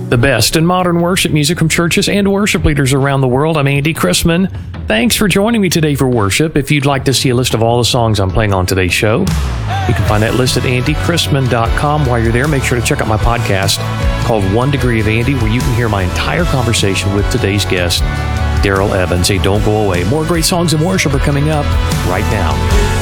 The best in modern worship music from churches and worship leaders around the world. I'm Andy Chrisman. Thanks for joining me today for worship. If you'd like to see a list of all the songs I'm playing on today's show, you can find that list at andychrisman.com. While you're there, make sure to check out my podcast called 1 Degree of Andy, where you can hear my entire conversation with today's guest, Daryl Evans. Hey, don't go away. More great songs and worship are coming up right now.